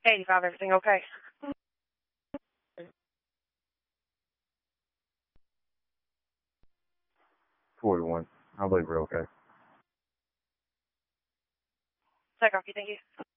85, everything okay? 41. I believe we're okay. Psych copy, thank you.